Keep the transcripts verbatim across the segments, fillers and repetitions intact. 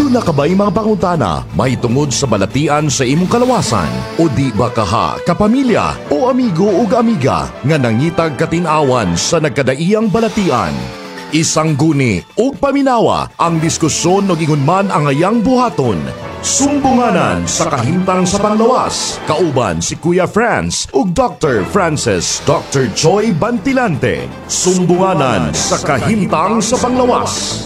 Aduna ka ba'y mga pangutana mahitungod sa balatian sa imong kalawasan? O di ba kaha, kapamilya o amigo o amiga nga nangitag katinawan sa nagkadaiyang balatian? Isang guni o paminawa ang diskusyon no gingon man ang ayang buhaton. Sumbunganan sa kahimtang sa panglawas. Kauban si Kuya Franz ug Doctor Francis Doctor Joy Bantilante. Sumbunganan sa kahimtang sa panglawas.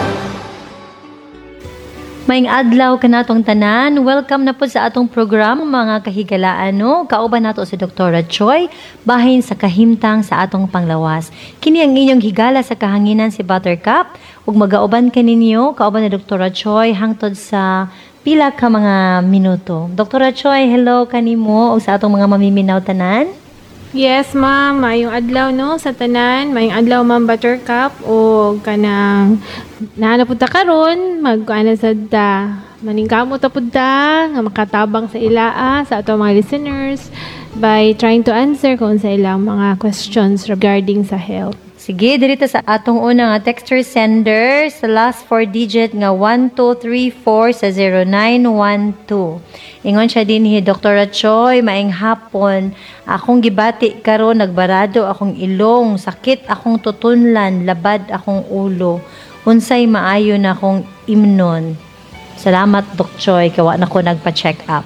Maing adlaw kanatong tanan. Welcome na po sa atong program mga kahigalaan no. Kauban nato si Doktora Choi bahin sa kahimtang sa atong panglawas. Kini ang inyong higala sa kahanginan si Buttercup ug magauban kaninyo kauban ni Doktora Choi hangtod sa pila ka mga minuto. Doktora Choi, hello kanimo ug sa atong mga mamiminaw tanan. Yes, ma'am. Mayong adlaw, no, sa tanan. Mayong adlaw, ma'am Buttercup. O kanang nahanapod ta karon mag-ano sa da. Maningkamot ta pud ta nga makatabang sa ilaa sa ato mga listeners by trying to answer kung sa ilang mga questions regarding sa health. Sige, dirito sa atong una nga texter sender sa last four digit nga one two three four sa zero nine one two. Ingon siya din ni Doktora Choi, maing hapon. Akong gibati karon nagbarado akong ilong, sakit akong tutunlan, labad akong ulo. Unsay maayo na akong imnon. Salamat Dok Choi, kawa na ko nagpa-check up.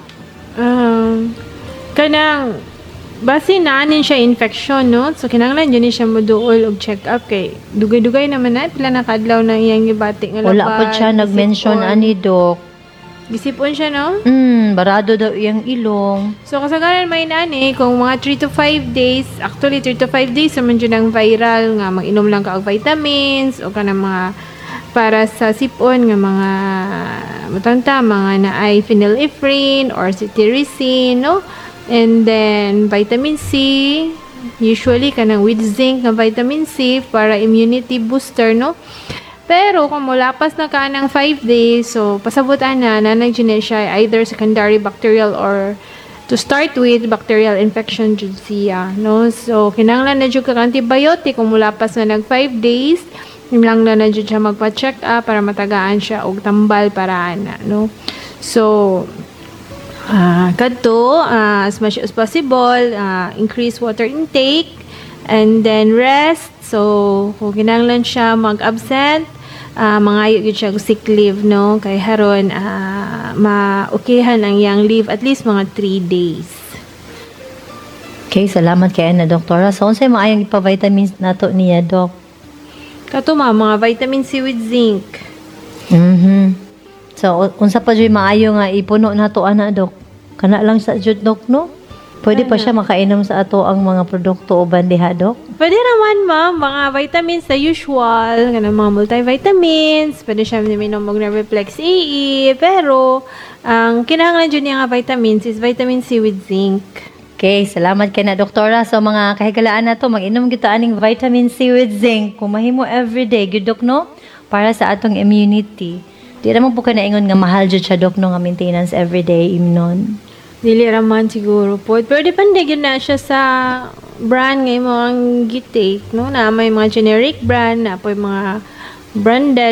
Um, kanang base naanin siya infection, no? So, kinanglan yun siya moduol og check-up kay dugay-dugay naman na. Pila nakadlaw na iyang gibati nga labad. Wala po siya nag-mention ani, Dok. Gisipon siya, no? Hmm, barado daw iyang ilong. So, kasagaran may nani, kung mga three to five days, actually three to five days, naman dyan ang viral nga, mag-inom lang ka og vitamins, o ka na mga para sa sipon nga mga matanta, mga na ay phenylephrine or cetirizine, no? And then, vitamin C, usually kanang with zinc na vitamin C para immunity booster, no? Pero kung mulapas na ka ng five days, so pasabutan na, nanay dyan siya either secondary bacterial or to start with, bacterial infection dyan siya, no? So, kinanglan na dyan ka antibiotic kung mulapas na nag five days, lang na na dyan siya magpa-check up para matagaan siya og tambal para ana, no? So, Uh, kadto, uh, as much as possible, uh, increase water intake, and then rest. So, kung kinanglan siya mag-absent, uh, mangayo yun siya sick leave, no? Kay haron, uh, ma-okayhan ang yang leave at least mga three days. Okay, salamat kay na doktora. So, unsay maayong ipa-vitamins nato niya, Dok? Kato ma, mga vitamin C with zinc. Mhm. So, unsa pa dyan maayo nga ipuno na to, ana, Dok? Kana lang sa jud, Dok, no? Pwede pa siya makainom sa ato ang mga produkto o bandiha, Dok? Pwede naman, ma'am. Mga vitamins sa usual. Ganang mga multivitamins. Pwede siya minom og Nerviplex A E. Pero, ang kinahanglan dyan niya nga vitamins is vitamin C with zinc. Okay, salamat kay na, doktora. So, mga kahigalaan na to, mag-inom kita aning vitamin C with zinc. Kung mahimo everyday, good, Dok, no? Para sa atong immunity. Di naman po ka naingon nga mahal dyan siya, Dok, no, nga maintenance everyday imnon. Dili raman siguro po. Pero depende yun na siya sa brand ngayon mo ang gitake, no? Na may mga generic brand, na po yung mga branded